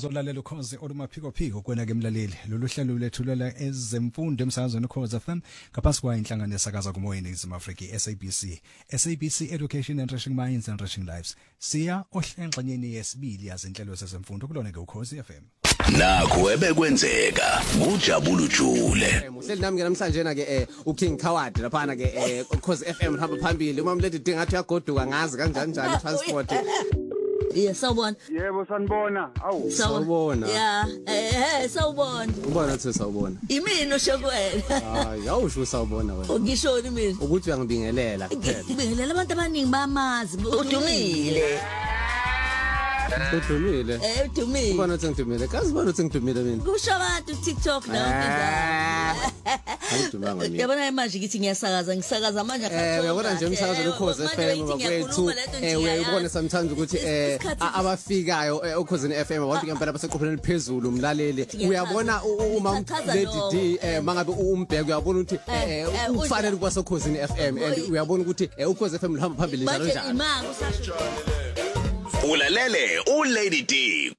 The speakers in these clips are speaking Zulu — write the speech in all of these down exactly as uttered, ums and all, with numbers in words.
Umsakazo olalela ukhozi olumaphiko phiko kwena ke mlaleli lolu hlelo lethulela ezemfundo emsakazweni ukhozi F M ngaphansi kwa inhlangano yesakaza kumoyeni eNingizimu Afrika S A B C S A B C Education Enriching Minds and Enriching Lives siya ohlengxenyeni yesibili yazinhlelo zezemfundo kulona ke ukhozi F M nakho ebekwenzeka ngujabula ujule muhleli nami ke namhlanje na ke eh uKing Khawadi lapha na ke eh ukhozi F M hamba phambili uma mledi dingathi uyagoduka ngazi kanjani njani transport. Yeah, sawubona. Yebo sanibona. Awu. Sawubona. Yeah, eh sawubona. Ubona ukuthi sawubona. Imini oshokwena. Hayi, awusho sawubona wena. Ngishoni mina. Ukuthi uyangibingelela kuphela. Ngibingelela abantu abaningi bamazi. Udumile. Udumile. Eh, udumile. Ubona ukuthi ngidumile. Kazi ubona ukuthi ngidumile mina. Kusho abantu TikTok la. Angidumanga mina. Yabona manje ngithi ngiyasakaza ngisakaza manje eh uyabona nje umsakazo ukhozi F M bakwethu eh uyabona sometimes ukuthi eh abafikayo ukhosini F M abantu ngempela baseqopheni liphezulu umlaleli uyabona uma Lady D eh mangabe umbheke uyabona ukuthi eh ufanele kwasokhosini F M and uyabona ukuthi ukhozi F M luhamba phambili njalo njalo ulalele u Lady D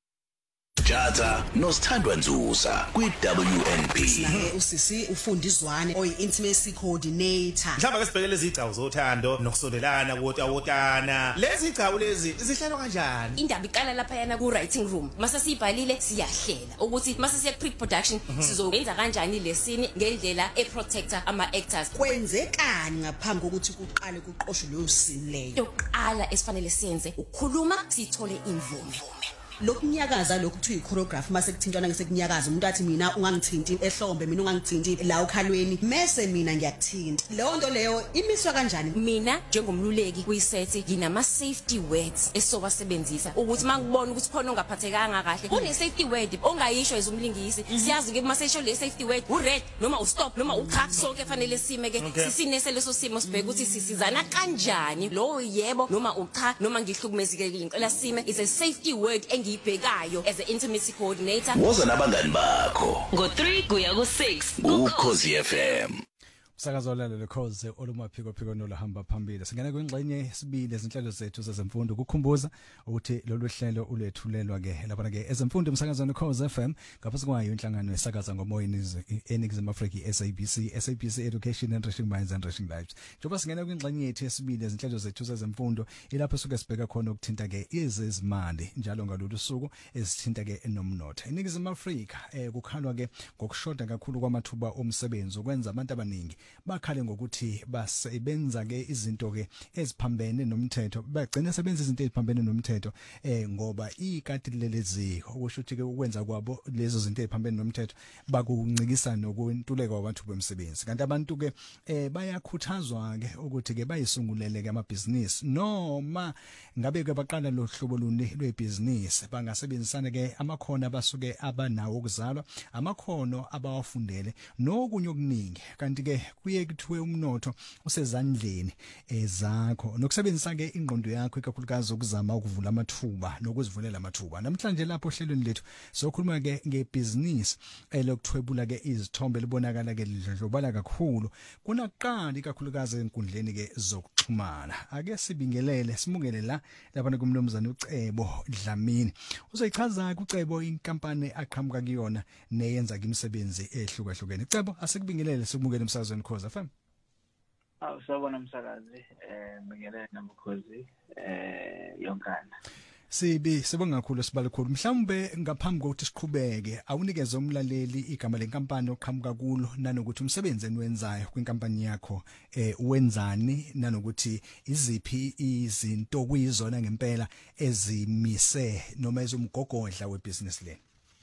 Jata nosithandwa Nzusa kwi W N P naye usisi ufundizwane oyi intimacy coordinator mhlamba ke sibhekele izigcawu zothando nokusondelana kuwotawotana lezi igcawu lezi zihlalwa kanjani indaba iqala lapha yana ku writing room mase siyibhalile siyahlela ukuthi mase siya pre production sizoyenza kanjani lesini ngendlela e protector ama actors kwenzekani ngaphambi kokuthi kuqale kuqoshwe leyo scene leyo yokuqala esifanele siyenze ukukhuluma sithole imvume lokunyakaza lokhu kuthiwa ichoreography mase kuthintwana ngesekunyakaza umuntu athi mina ungangithinti ehlombe mina ungangithinti la ukhalweni mase mina ngiyakuthinta leyo nto leyo imiswa kanjani mina njengomluleki kuyisethi nginama safety words esizowasebenzisa ukuthi mangibona ukuthi khona ongaphathekanga kahle kune safety word ongayisho izumlingisi siyazi ke mase isho le safety word u red noma u stop noma u cut sonke fanele sime ke sisinese leso simo sibheke ukuthi sisizana kanjani lo yebo noma u cha noma ngihlukumezekile ngicela sime is a safety word ngibhekayo as an intimacy coordinator woza nabangani bakho ngo three kuya ku six ukhozi F M Umsakazo olalela ukhozi olumaphiko phiko nolohamba phambili singena kwingxenye yesibili ezinhlelo zethu zezemfundo ukukhumbuza ukuthi lolu hlelo ulethulelwa ke lapha ke ezemfundo umsakazweni ukhozi F M ngaphansi kwayo inhlangano yesakaza ngomoyeni eNingizimu Afrika S A B C S A B C Education Enriching Minds and Enriching Lives njengoba singena kwingxenye yethu yesibili ezinhlelo zethu zezemfundo ilapho suke sibheka khona ukuthinta ke izizimali njalo ngalolu suku ezithinta ke enomnotho eNingizimu Afrika eh kukhalwa ke ngokushoda kakhulu kwamathuba omsebenzi ukwenza abantu abaningi bakhale ngokuthi basebenza ke izinto ke eziphambene nomthetho bagcina sebenza izinto eziphambene nomthetho eh ngoba ikati lelezi okusho ukuthi ke ukwenza kwabo lezo zinto eziphambene nomthetho bakuncikisa nokuntuleka kwabantu bomsebenzi kanti abantu ke eh bayakhuthazwa ke ukuthi ke bayisungulele ke amabhizinisi noma ngabe ke baqala lo hlobo luni lwebusiness bangasebenzisana ke amakhono abasuke abanawo okuzalwa amakhono abawafundele nokunye okuningi kanti ke kuye kuthiwe umnotho usezandleni ezakho nokusebenzisa ke ingqondo yakho ikakhulukazi ukuzama ukuvula amathuba nokuzivulela amathuba namhlanje lapho ohlelweni lethu sokhuluma ke ngebusiness elokuthwebula ke izithombe libonakala ke lidlobala kakhulu kunaqala ikakhulukazi enkundleni ke zokuxhumana ake sibingelele simukele la lapha kumnomzana uCebo Dlamini uzoyichaza kuCebo inkampani aqhamuka kuyona neyenza imisebenzi ehlukahlukene uCebo asikubingelele sikumukele emsakazweni ukhozi F M Awu sawubona umsakazi eh ngibingelele namukhozi eh yonkana Sibi sibonga kakhulu sibalikhulu mhlawumbe ngaphambi kokuthi siqhubeke awunikeze umlaleli igama lenkampani oqhamuka kulo nanokuthi umsebenzi eniwenzayo kwinkampani yakho eh wenzani nanokuthi iziphi izinto kuyizona ngempela ezimise noma ezumgogodla webusiness le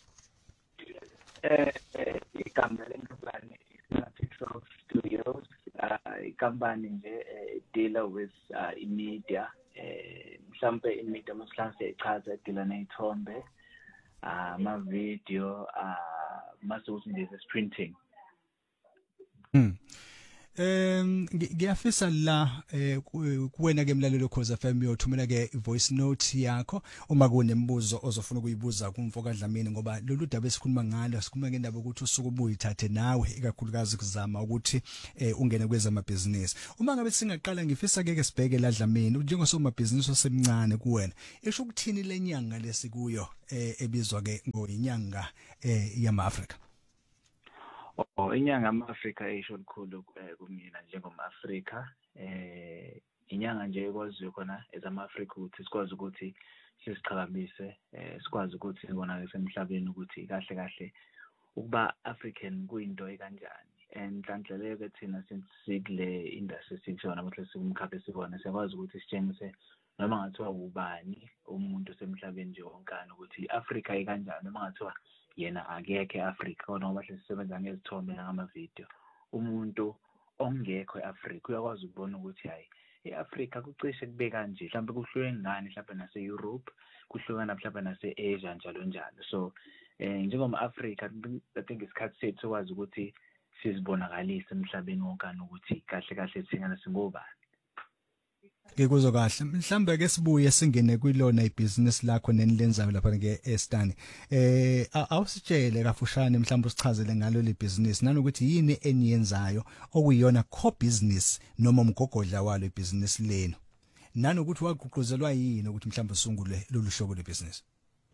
eh igama lenkampani Pixel Studios ikampani nje dealer with uh, media eh mhlambe imedia masihlanje ichaza dealer nezithombe ama video ah masuthi nje printing mm Em ngiyafisa la kuwena ke mlalelo Khoza F M uyothumela ke voice note yakho uma kunembuzo ozofuna ukuyibuza kumfoka Dlamini ngoba lolu daba esikhuluma ngalo sikhuluma ngendaba ukuthi usuku ubuyithathe nawe ikakhulukazi kuzama ukuthi ungene kwezamabhizinisi. Uma ngabe singaqala ngifisa ke ke sibheke la Dlamini njengosomabhizinisi osemncane kuwena esho ukuthini lenyanga lesikuyo ebizwa ke ngoyinyanga yama Africa. Oh, inyanga ama-Afrika esho likhulu kumina njengoma-Afrika eh inyanga nje ekwaziyo khona ezama-Afrika ukuthi sikwazi ukuthi sisiqhakamise eh sikwazi ukuthi sibonakale emhlabeni ukuthi kahle kahle ukuba African kuyinto ekanjani enhlanhlelo ke thina sikule industry sikuzona manje sikumkhaphe sibona siyakwazi ukuthi sitshengise noma ngathiwa ubani umuntu semhlabeni nje wonkana ukuthi iAfrika ikanjani noma ngathiwa yena akekho eAfrika kodwa ngoba sisebenza ngezithombe ngamavideo umuntu ongekho eAfrika uyakwazi ukubona ukuthi hayi eAfrika kucishe kube kanje mhlawumbe kuhlukene ngani mhlawumbe nase Europe kuhlukana mhlawumbe nase Asia njalo njalo so eh njengoma Africa I think isikhathi sethu kwazi ukuthi sizibonakalise emhlabeni wonkana ukuthi kahle kahle thina singobani. Ngikuzwa kahle mhlambe ke sibuye singene kwilona ibusiness lakho nenilenzayo lapha ke eStani eh awusitshele kafushane mhlambe usichazele ngalo le business nanokuthi yini eniyenzayo okuyiyona core business noma umgogodla walo ibusiness leno nanokuthi wagqugquzelwa yini ukuthi mhlambe usungule lolu hlobo le business.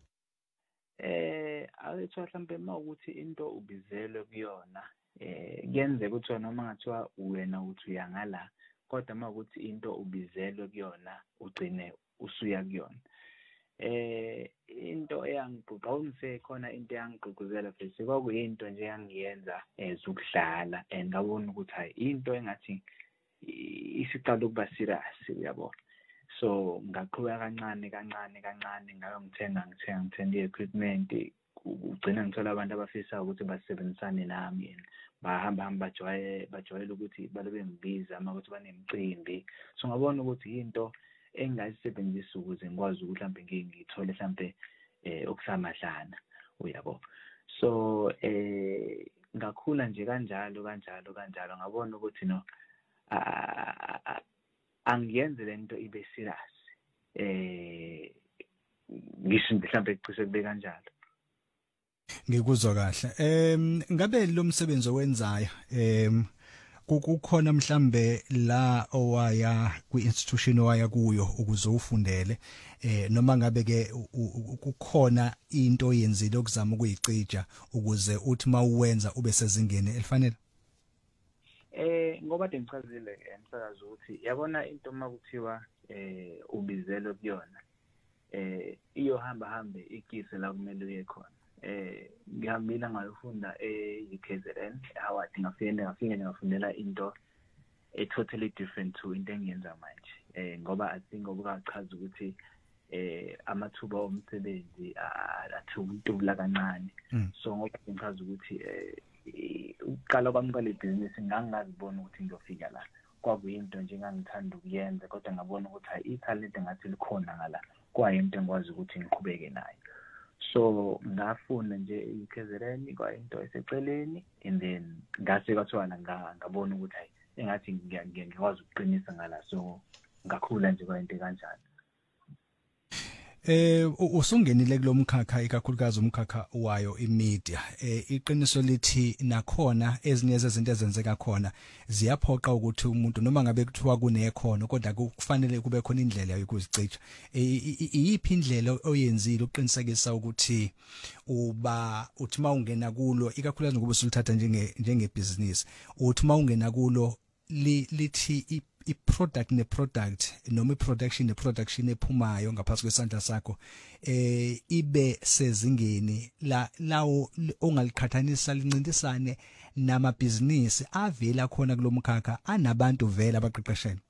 Eh awethu mhlambe mawukuthi into ubizelwe kuyona eh kuyenzeka ukuthi noma ngathiwa wena uthi uyangala kodwa mawukuthi into ubizelwe kuyona ugcine usuya kuyona eh into eyangigqugqa ungise khona into eyangigqugquzela futhi kwakuyinto nje yangiyenza ezukudlala and ngabona ukuthi hayi into engathi isiqala ukuba serious uyabo so ngaqhubeka kancane kancane kancane ngabe ngithenga ngithenga ngithenga equipment ugcina ngithola abantu abafisa ukuthi basebenzisane nami bahamba hamba bajwaye bajwayele ukuthi balobe ngibiza ama ukuthi banemicimbi so ngabona ukuthi into engayisebenzisa ukuze ngikwazi ukuthi mhlambe ngithole mhlambe eh okusamadlana uyabo so eh ngakhula nje kanjalo kanjalo kanjalo ngabona ukuthi no angiyenze lento ibe serious eh ngisho mhlambe cishe kube kanjalo. Ngikuzwa kahle em ngabe lo msebenzi owenzayo em kukhona mhlambe la owaya kwi-institution owaya kuyo ukuze ufundele eh noma ngabe ke kukhona into oyenzile okuzama ukuyicija ukuze uthi mawuwenza ube sezingene elifanele. Eh ngoba ngichazile emsakazo ukuthi yabona into makuthiwa eh ubizelwe kuyona eh iyohamba hambe ikise la kumele uye khona. Eh ngihambile ngayofunda e-U K Z N Howard ngafike ngafike ngafundela into e totally different to into engiyenza manje eh ngoba I think ngokuchaza ukuthi eh amathuba omsebenzi athukutula kancane so ngoba ngichaza ukuthi eh uqala kwamukela ibhizinisi ngangazibona ukuthi ngiyofika la kwakuyinto nje engangithanda ukuyenza kodwa ngabona ukuthi hayi italent ngathi likhona ngala kwayinto engikwazi ukuthi ngiqhubeke nayo. So ngafuna nje i-U K Z N kwa into eseceleni and then ngase kwathwana ngabona ukuthi hayi engathi ngiyakwazi ukuqinisa ngala so ngakhula nje kwa into kanjalo. Eh usungenile kulomkhakha ikakhulukazi umkhakha wayo imedia eh iqiniso lithi nakhona ezinye zezinto ezenzeka khona ziyaphoqa ukuthi umuntu noma ngabe kuthiwa kunekhono kodwa kufanele kube khona indlela yokuzicija iyiphi indlela oyenzile uqinisekisa ukuthi uba uthi mawungena kulo ikakhulukazi ngoba usulithatha njenge njenge business uthi mawungena kulo lithi i-product ne-product noma i-production ne-production ephumayo ngaphansi kwesandla sakho eh ibe sezingeni la lawo ongaliqhathanisa lincintisane namabhizinisi avela khona kulomkhakha anabantu vele abaqeqeshene.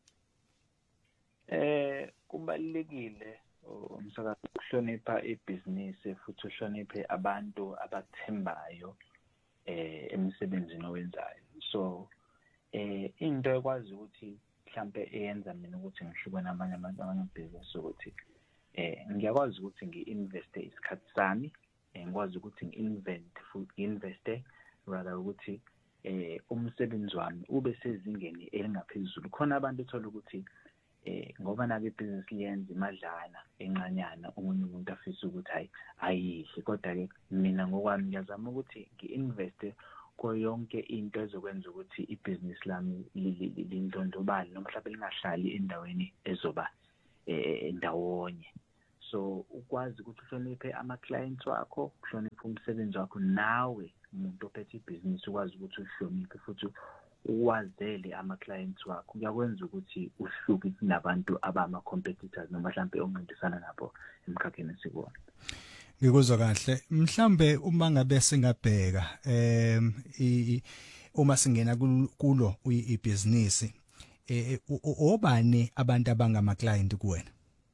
Eh kubalekile umsakazo ukuhlonipha ibhizinisi futhi uhloniphe abantu abathembayo eh emsebenzini owenzayo so eh into ekwazi ukuthi mhlambe eyenza mina ukuthi ngihluke namanye abantu abangabhizinisi ukuthi eh ngiyakwazi ukuthi ngi-investe isikhathi sami ngikwazi ukuthi ngi-invest futhi ngi-investe rather ukuthi eh umsebenzi wami ube sezingeni elingaphezulu. Khona abantu uthola ukuthi eh ngoba nabe ibusiness liyenza imadlana encanyana umunye umuntu afisa ukuthi hayi ayihle, kodwa ke mina ngokwami ngiyazama ukuthi ngiinveste ko yonke into ezokwenza ukuthi ibusiness lami lindondobale noma mhlawumbe lingahlali endaweni ezoba endawonye. So ukwazi ukuthi uhloniphe ama clients wakho, uhloniphe umsebenzi wakho, nawe umuntu ophethe ibusiness ukwazi ukuthi uhloniphe futhi uwazele ama clients wakho. Kuyakwenza ukuthi uhluke nabantu abama competitors noma mhlawumbe onqindisana nabo emkhakheni sikuwona. Ngikuzwa kahle. Mhlambe uma ngabe singabheka em uma singena kulo ibusiness eh obani abantu abangama client kuwena?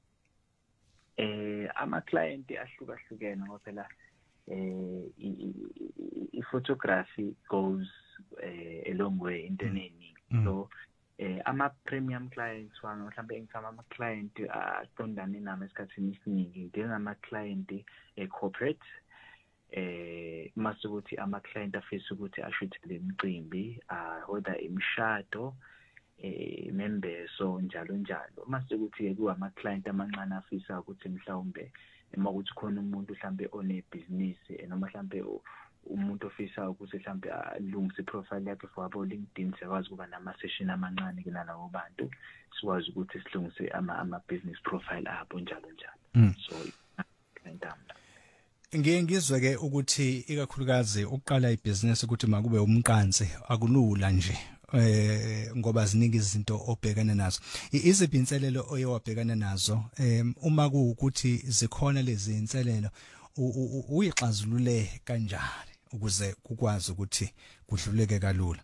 Eh ama client ahlukahlukene ngoba phela eh I photography goes eh, a long way into eningi. So eh ama premium clients wami mhlawumbe ngithama ama client aqondane nami esikhathini esiningi, ngidinga ama client e corporate eh masukuthi ama client afisa ukuthi ashuthele imicimbi ahoda imishado eh membeso njalo njalo. Masekuthi ke kuama client amancane afisa ukuthi mhlawumbe uma kuthi khona umuntu mhlawumbe one business noma mhlawumbe umuntu ofisa ukuthi mhlawumbe alungise profile yakhe for abo LinkedIn, sekwazi kuba nama session amancane kunalawo bantu, sikwazi ukuthi silungise ama ama business profile abo njalo njalo. So client Ngiye ngizwe ke ukuthi ikakhulukazi uqala ibusiness ukuthi makube umqansi akulula nje eh ngoba ziningi izinto obhekana nazo. Iziphi inselelo oyewabhekana nazo em uma kuukuthi zikhona lezi inselelo uyixazulule kanjani ukuze kukwazi ukuthi kudluleke kalula?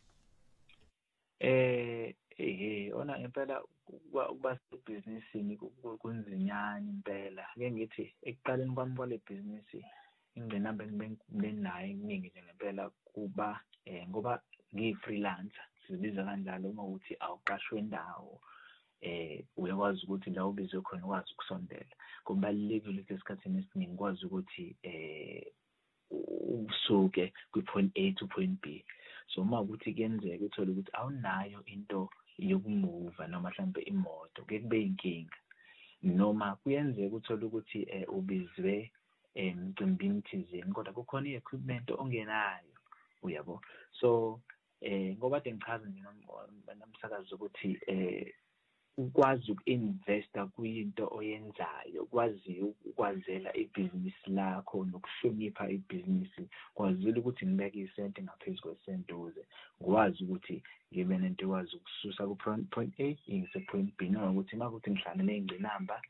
Eh eh ona impela ukuba businessini kunzinyani impela. Ke ngithi ekuqaleni kwami kwale business ingqinamba engibenginayo eningi nje ngempela kuba eh ngoba ngi-freelancer sibiza kanjalo uma uthi awuqashwe indawo eh uyakwazi ukuthi la ubizwe khona ukwazi ukusondela. Kubalulekile ukuthi esikhathini esiningi ukwazi ukuthi eh usuke kwi point A to point B. So uma ukuthi kuyenzeka uthola ukuthi awunayo into yokumove noma mhlawumbe imoto, ke kube inkinga. Noma kuyenzeka uthola ukuthi ubizwe emcimbini thizeni kodwa kukhona i-equipment ongenayo, uyabo. So eh ngoba de ngichaza nje namsakazi ukuthi eh ukwazi ukinvesta kuyinto oyenzayo, ukwazi ukwazela ibusiness lakho nokuhlonipha ibusiness, kwazile ukuthi ngibeke isenti ngaphezulu kwesenti ukuze ngwazi ukuthi ngibe nento ekwazi ukususa ku point A ngise point B, noma ukuthi makuthi ngihlangane nezingqinamba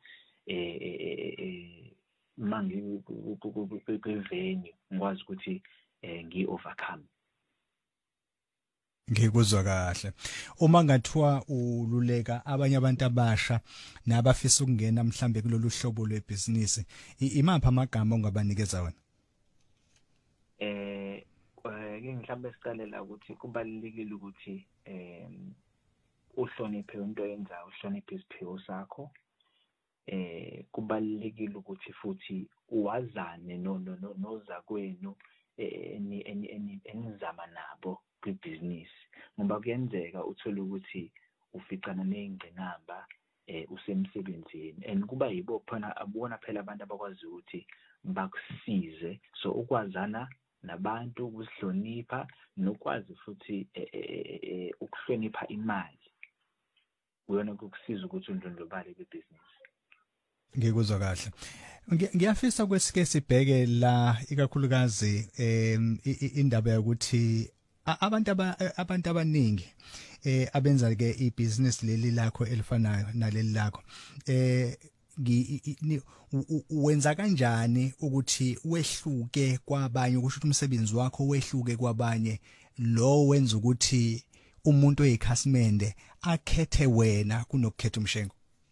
eh mangi ku venue ngwazi ukuthi ngi overcome. Ngikuzwa kahle. Uma ngathiwa ululeka abanye abantu abasha nabafisa ukungena mhlambe kulolu hlobo lwebusiness, imaphi amagama ongabanikeza wona? Eh ke mhlambe siqalela ukuthi kubalulekile ukuthi em uhloniphe into oyenzayo, uhloniphe isiphiwo sakho. Eh kubalulekile ukuthi futhi uwazane no noza kwenu eni eni enizama nabo kwibusiness, ngoba kuyenzeka uthola ukuthi uficana nezingqinamba eh usemsebenzini and kuba yibo phana abona phela abantu abakwazi ukuthi bakusize. So ukwazana nabantu, ukuhlonipha nokwazi futhi ukuhlonipha imali uyona ukukusiza ukuthi undlondlobale kwibusiness. Ngikuzwa kahle. Ngiyafisa kwesike sibheke la ikakhulukazi em indaba yokuthi abantu abantu abaningi eh abenza ke ibusiness leli lakho elifanayo naleli lakho eh wenza kanjani ukuthi wehluke kwabanye, ukusho umsebenzi wakho wehluke kwabanye lo wenza ukuthi umuntu oyikhasimende akhethe wena kunokukhetha umshengo?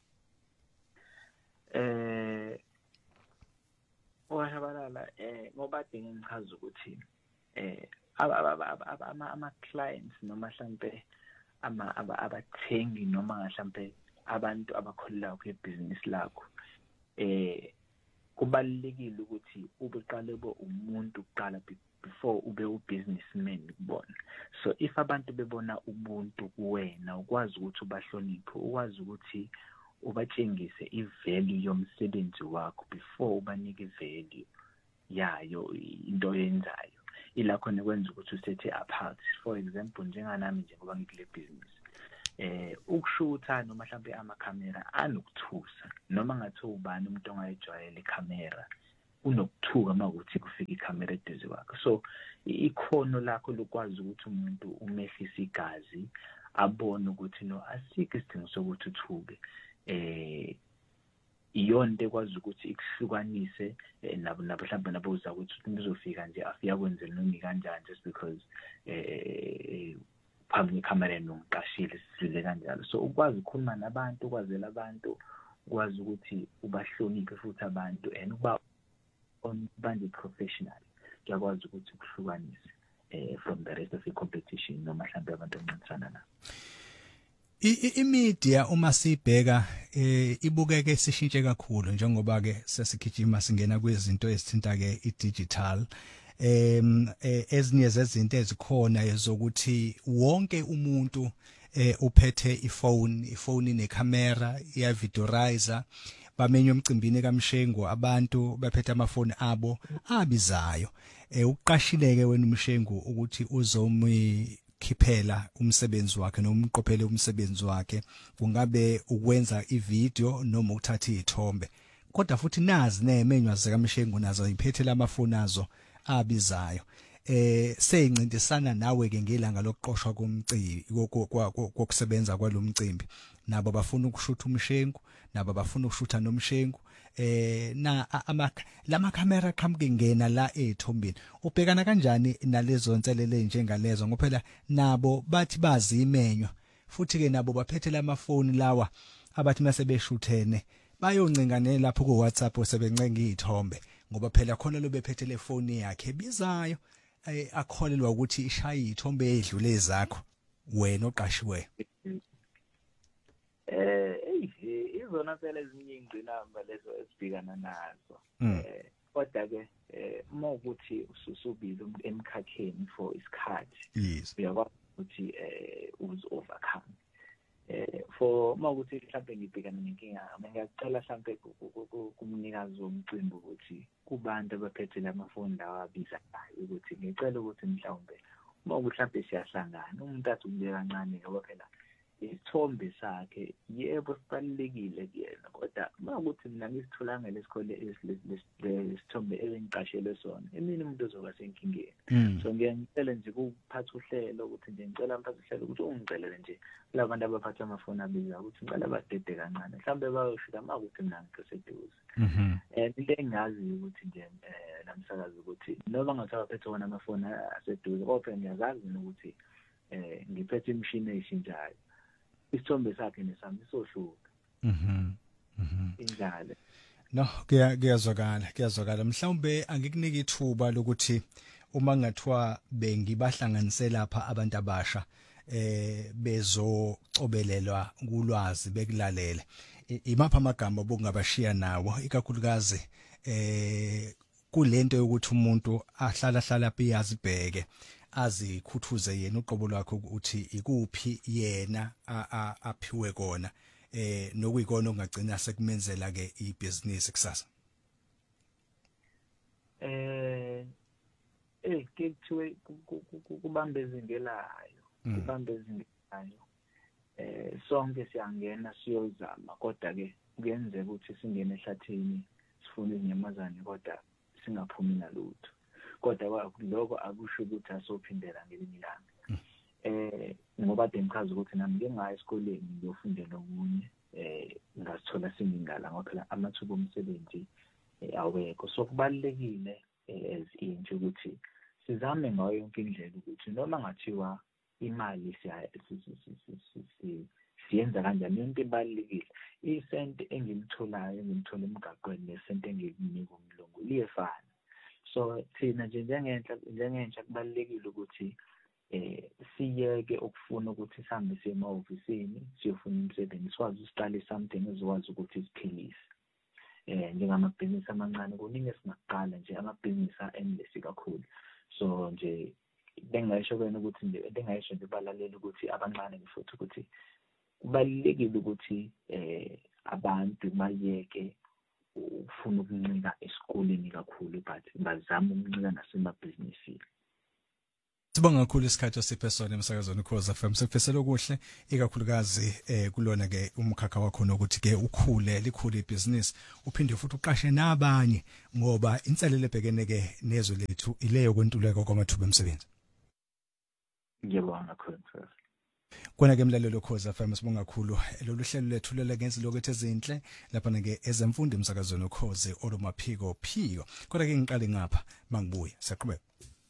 Eh owahabalala eh ngoba dinga ngichaza ukuthi eh ama ama clients noma mhlambe ama abathengi noma mhlambe abantu abakholelayo kwibusiness lakho eh kubalulekile ukuthi ube qale bo umuntu uqala before ube ubusinessman kubona. So if abantu bebona ubuntu kuwena ukwazi ukuthi ubahloniphe, ukwazi ukuthi ubatshengise ivalue yomsebenzi wakho before ubanike ivalue yayo into yenzayo, ila khona kwenza ukuthi usethe apart. For example njenganami nje ngoba ngikule business eh ukushutha noma mhlawumbe amakhamera anokuthusa, noma ngathi ubani umuntu ongayijwayela ikhamera unokuthuka makuthi kufika ikhamera eduze kwakhe. So ikhono lakho lokwazi ukuthi umuntu umehlisa igazi abone ukuthi no asikho isidingo sokuthi uthuke, eh iyonto ekwazi ukuthi ikuhlukanise nabo nabo mhlawumbe nabo uza ukuthi umuntu uzofika nje afika kwenzela noma kanjani just because eh phambi kamera nomqashile sisile kanjalo. So ukwazi ukukhuluma nabantu, ukwazela abantu, ukwazi ukuthi ubahloniphe futhi abantu and uba on bandi professional, kuyakwazi ukuthi ukuhlukanise eh from the rest of the competition noma mhlawumbe abantu abancane nabo. I-media uma sibheka eh ibukeke sishintshe kakhulu njengoba ke sesikijima singena kwezinto ezithinta ke i-digital. Em ezinye zezinto ezikhona ezokuthi wonke umuntu eh uphethe ifone, ifone inecamera, iya videorizer, bamenye umcimbini kaMshengu abantu baphethe amafoni abo abizayo. Eh uqashileke wena uMshengu ukuthi uzomi khiphela umsebenzi wakhe noma umqophele umsebenzi wakhe, kungabe ukwenza ivideo noma ukuthatha izithombe. Kodwa futhi nazi nemenywa zikaMshengu nazo iphethela amafoni azo abizayo. Eh seyincintisana nawe ke ngelanga lokuqoshwa komcimbi kokusebenza kwalomcimbi. Nabo bafuna ukushutha uMshengu, nabo bafuna ukushutha noMshengu. Eh na ama lama camera qhamuke ngena la ethombeni. Ubhekana kanjani nalezo nselele njengalezo ngoba phela nabo bathi bazi imenywa, futhi ke nabo baphethe lamafoni lawa abathi mase beshuthene bayoncinganela lapho ku WhatsApp sebencenga izithombe ngoba phela khona lo bephethe le phone yakhe bizayo akholelwa ukuthi ishaya izithombe ezidlule ezakho wena oqashiwe. Eh izona phela ezinye ingqinamba lezo esibhekana nazo. Eh kodwa ke uma ukuthi ususubile emkhakheni for isikhathi uyakwazi ukuthi eh uz overcome. Eh for uma ukuthi mhlawumbe ngibhekana nenkinga, ngiyacela mhlawumbe kumnikazi womcimbi ukuthi kubantu abaphethe lamafoni lawa abizayo ukuthi ngicela ukuthi mhlawumbe uma mhlawumbe siyahlangana umuntu athi ubeke kancane ngoba phela isithombe sakhe yebo sibalekile kuyena, kodwa makuthi mina ngisitholanga lesikole lesithombe elengiqashelwe sona emini umuntu ozoba senkingeni. So ngiyangicela nje ukuphatha uhlelo ukuthi nje ngicela mphatha uhlelo ukuthi ungicelele nje labantu abaphatha amafoni abiza ukuthi ngicela badede kancane mhlawumbe bayoshika makuthi mina ngiseduze. Eh into engazi ukuthi nje namsakazi ukuthi noma ngathi abaphethe wona amafoni aseduze kodwa ngiyazazi ukuthi eh ngiphethe imishini eshintshayo isithombe sakhe nesami sohluka. Mhm. Mhm. Injalo. No, kuyazwakala, kuyazwakala. Mhlawumbe angikunika ithuba lokuthi uma ngathiwa bengibahlanganise lapha abantu abasha eh bezocobelelwa kulwazi bekulalele. Imapha amagama obungabashiya nawo ikakhulukazi eh kulento yokuthi umuntu ahlala hlala piyazi bheke azikhuthuze yena uqobo lwakho ukuthi ikuphi yena aphiwe kona eh nokuyikona ongagcina sekumenzela ke ibusiness kusasa. Eh eh kuthiwe kubambe izingelayo, kubambe izingelayo. Eh sonke siyangena siyozama kodwa ke kuyenzeka ukuthi singene ehlathini sifune izinyamazane kodwa singaphumi nalutho. Kodwa lokho akusho ukuthi asophindela ngelinye ilanga. Eh ngoba demchaza ukuthi nami ngingaya esikoleni ngiyofundela okunye eh ngasithola singingala ngoba phela amathuba omsebenzi awekho. So kubalekile as intsha ukuthi sizame ngayo yonke indlela ukuthi noma ngathiwa imali siya siyenza kanjani into ebalekile isenti engilitholayo engilithola emgaqweni nesenti engilinika umlungu liyefana. So thina nje njengenhla njengenhla kubalekile ukuthi eh siyeke ukufuna ukuthi sihambe siye emahhovisini siyofuna umsebenzi, sikwazi usiqale something ezokwazi ukuthi siphilise. eh njengamabhizinisi amancane kuningi esingaqala nje amabhizinisi a-endless kakhulu. So nje bengisho kwena ukuthi nje bengayisho nje balaleli ukuthi abancane futhi ukuthi kubalekile ukuthi eh abantu bayeke ufuna ukuncika esikoleni kakhulu but bazama ukuncika nasemabhizinisini. Sibonga kakhulu isikhathi osiphe sona emsakazweni Ukhozi F M. Sikufisela okuhle ikakhulukazi eh kulona ke umkhakha wakho nokuthi ke ukhule likhule ibhizinisi uphinde futhi uqashe nabanye ngoba inselele ebhekene ke nezwe lethu ileyo kwentuleko kwamathuba emisebenzi. Ngiyabonga kakhulu. Kona ke mlalelo Ukhozi F M sibonga kakhulu lolu hlelo lethu lelegenzi lokethe ezinhle lapha ke ezemfundo emsakazweni Ukhozi olumaphiko phiyo. Kodwa ke ngiqale ngapha mangibuye siyaqhubeka.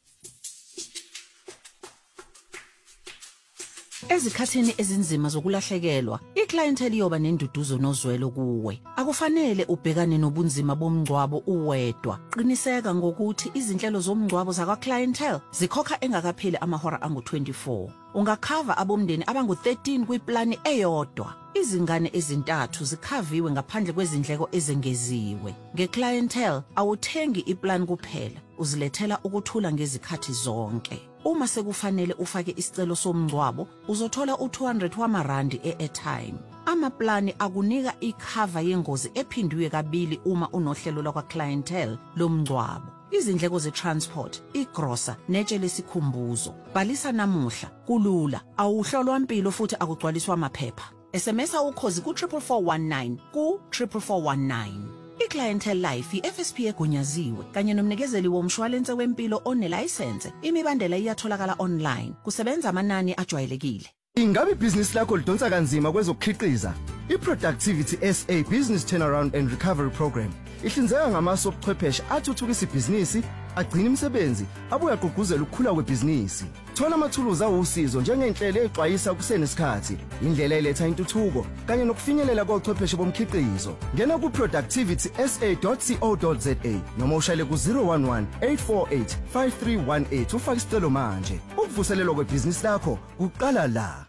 Ezikhathini ezinzima zokulahlekelwa, iclientele iyoba nenduduzo nozwelo kuwe. Akufanele ubhekane nobunzima bomngcwabo uwedwa. Qiniseka ngokuthi izinhlelo zomngcwabo zakwa clientele zikhokha engakapheli amahora angu twenty-four. Ungakhava abomndeni abangu thirteen kwiplani eyodwa. Izingane ezintathu zikhaviwe ngaphandle kwezindleko ezengeziwe. Ngeclientele awuthengi iplan kuphela, uzilethela ukuthula ngezikhathi zonke. Uma sekufanele ufake isicelo somngcwabo, uzothola u two hundred wamarandi e-airtime. Amaplani akunika ikhava yengozi ephindwe kabili uma unohlelo lakwa clientele lomngcwabo. Izindleko ze-transport, igrosa, netshe lesikhumbuzo. Bhalisa namuhla, kulula, awuhlolwa impilo futhi akugcwaliswa amaphepha. S M S Ukhozi ku four four one nine ku four four one nine. iClientele Life i-F S P egunyaziwe kanye nomnikezeli womshwalense wempilo onelicense. Imibandela iyatholakala online. Kusebenza amanani ajwayelekile. Ingabe ibhizinisi lakho lidonsa kanzima kwezokukhiqiza? iProductivity S A Business Turnaround and Recovery Program ihlinzeka ngamasu obuchwepheshe athuthukisa ibhizinisi, agcina imisebenzi, abuye agqugquzele ukukhula kwebhizinisi. Thola amathuluzi awusizo njengenhlelo exwayisa kusenesikhathi, indlela eletha intuthuko kanye nokufinyelela kochwepheshe bomkhiqizo. Ngena ku productivity s a dot co dot za noma ushayele ku zero one one eight four eight five three one eight ufake isicelo manje. Ukuvuselelwa kwebhizinisi lakho uqala la.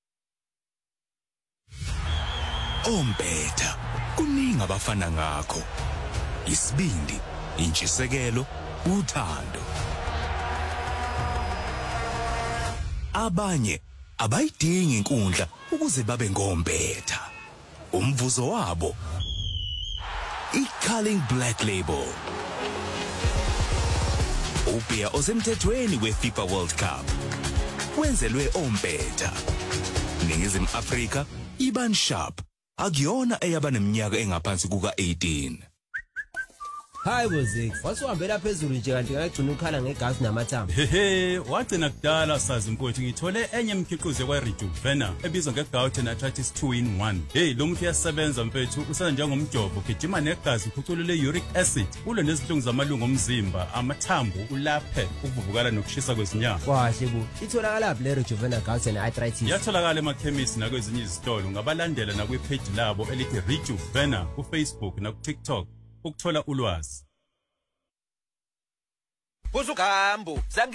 Ompetha kuningi abafana ngakho. Isibindi, intshisekelo, uthando. Abanye abayidingi inkundla ukuze babe ngompetha. Umvuzo wabo iCulling Black Label. Ubia osemthethweni weFIFA World Cup. Wenzelwe ompetha. Ningizimu Afrika iban sharp. Akuyona eyabaneminyaka engaphansi kuka eighteen. Hi Bozix, wasuhambela phezulu nje kanti ngagcina ukhala ngegas namathambo. Hehe, wagcina kudala sazi mfowethu ngithole enye imikhiqizo kwa Rejuvener ebizwa ngeGouten Arthritis two in one. Hey, lo muthi uyasebenza mfowethu, usana njengomjovo, gijima negazi uphuculule uric acid, ulwe nezinhlungu zamalungu omzimba, amathambo ulaphe ukuvuvukala nokushisa kwezinyama. Kwahle bu, itholakala le Rejuvener Gouten Arthritis. Yatholakala emakhemisi nakwezinye izitolo, ungabalandela na kwi-page labo elithi Rejuvener ku Facebook na ku TikTok. Ukuthola ulwazi. Kuzukambo